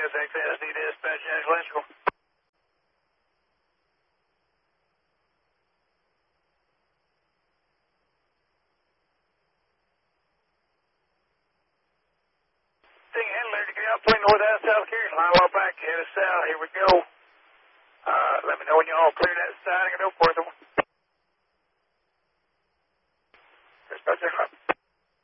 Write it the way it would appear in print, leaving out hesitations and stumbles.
SXSD dispatch, electrical. Thing handler to get out between north and south Carolina. Line well back, head us south. Here we go. Let me know when you all clear that side and go for the one. Dispatch,